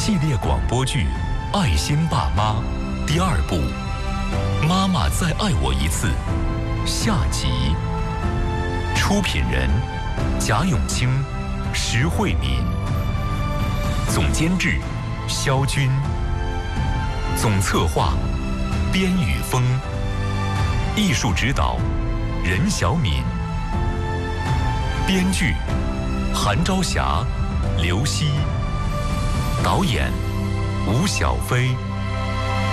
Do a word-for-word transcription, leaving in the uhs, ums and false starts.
系列广播剧《爱心爸妈》第二部《妈妈再爱我一次》下集。出品人：贾永清、石慧敏。总监制：肖军。总策划：边宇峰。艺术指导：任小敏。编剧：韩朝霞、刘希。导演：吴小飞。